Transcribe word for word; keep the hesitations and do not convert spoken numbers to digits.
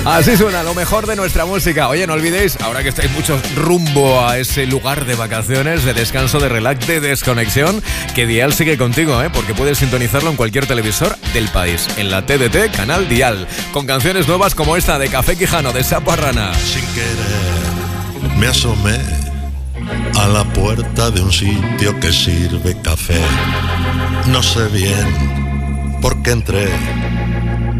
Así suena lo mejor de nuestra música. Oye, no olvidéis, ahora que estáis mucho rumbo a ese lugar de vacaciones, de descanso, de relax, de desconexión, que Dial sigue contigo, ¿eh? Porque puedes sintonizarlo en cualquier televisor del país. En la T D T, canal Dial. Con canciones nuevas como esta de Café Quijano, de Sapo Arrana. Sin querer me asomé a la puerta de un sitio que sirve café. No sé bien por qué entré,